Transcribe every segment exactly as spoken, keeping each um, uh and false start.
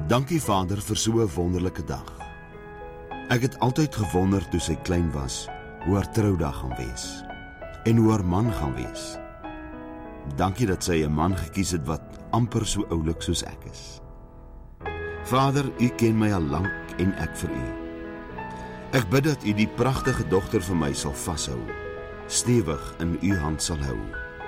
Dankie Vader vir so 'n wonderlike dag. Ek het altyd gewonder toe sy klein was, hoe haar troudag gaan wees, en hoe haar man gaan wees. Dankie dat sy 'n man gekies het wat amper so oulik soos ek is. Vader, U ken my al lank en ek vir U. Ek bid dat U die pragtige dogter vir my sal vashou, stewig in U hand sal hou.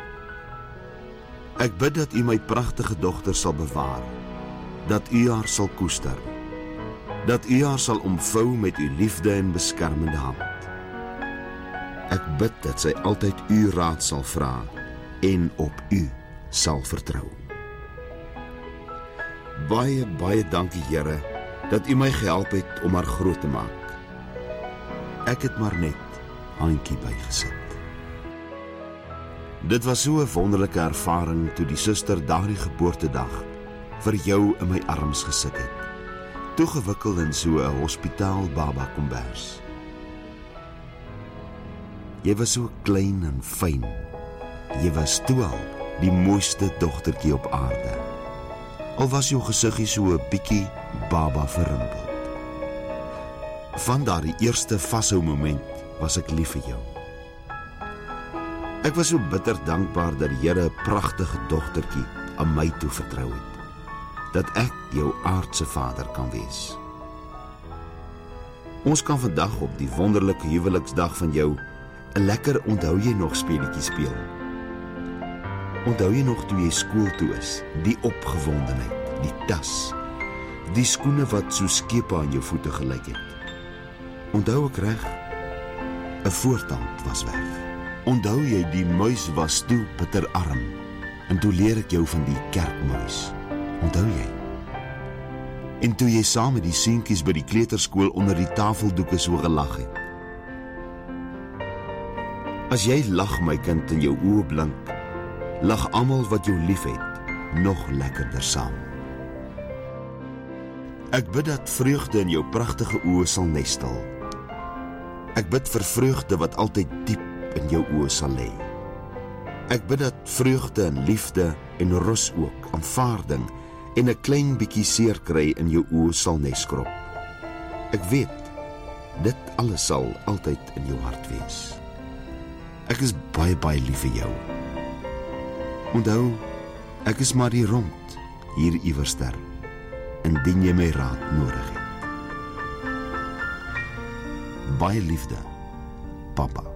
Ek bid dat U my pragtige dogter sal bewaar, dat U haar sal koester, dat U haar sal omvou met U liefde en beskermende hand. Ek bid dat sy altyd U raad sal vra en op U sal vertrou. Baie, baie dankie Here, dat U my gehelp het om haar groot te maak. Ek het maar net handjie bygesit. Dit was so 'n wonderlike ervaring toe die suster daardie geboortedag vir jou in my arms gesit het, toegewikkeld in so 'n hospitaal baba kombers. Jy was so klein en fyn. Jy was toe al die mooiste dogtertjie op aarde. Al was jou gesiggie so 'n bietjie baba verrimpeld. Van daardie eerste vashou moment was ek lief vir jou. Ek was so bitter dankbaar dat die Here 'n pragtige dogtertjie aan my toe vertrou het, dat ek jou aardse vader kan wees. Ons kan vandag op die wonderlike huweliksdag van jou 'n lekker onthou jy nog speletjie speel. Onthou jy nog toe jy skool toe is, die opgewondenheid, die tas, die skoene wat so skepe aan jou voete gelyk het. Onthou ek reg? 'n voortand was weg. Onthou jy die muis was toe bitterarm, en toe leer ek jou van die kerkmuis. Onthou jy? En toe jy saam met die seentjies by die kleuterskool onder die tafeldoeke so gelag het. As jy lag, my kind, in jou oë blink, lag almal wat jou lief het, nog lekkerder saam. Ek bid dat vreugde in jou pragtige oë sal nestel. Ek bid vir vreugde wat altyd diep in jou oë sal lê. Ek bid dat vreugde en liefde en rus ook, aanvaarding en 'n klein bietjie seer kry in jou oë sal neskrop. Ek weet, dit alles sal altyd in jou hart wees. Ek is baie, baie lief vir jou. Onthou, ek is maar die rond, hier iewerster, indien jy my raad nodig het. Baie liefde, Papa.